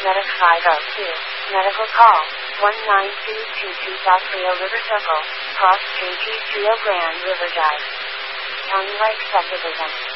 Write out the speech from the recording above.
Medic 502. Medical call. 19222 South Rio River Circle. Cross JG Rio Grande River Drive. County Lake Subdivision.